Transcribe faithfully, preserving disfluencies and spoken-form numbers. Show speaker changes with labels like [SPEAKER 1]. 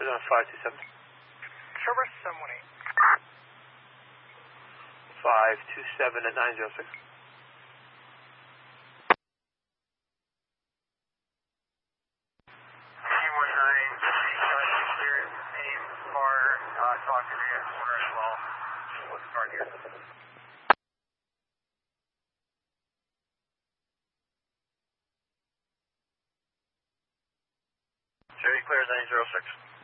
[SPEAKER 1] Put on five two seven.
[SPEAKER 2] Traverse seven one eight.
[SPEAKER 1] five two seven at nine zero six.
[SPEAKER 2] T one nine, clear, aim, car, uh, talking to you as well. What's the car here? Jerry clear nine zero six.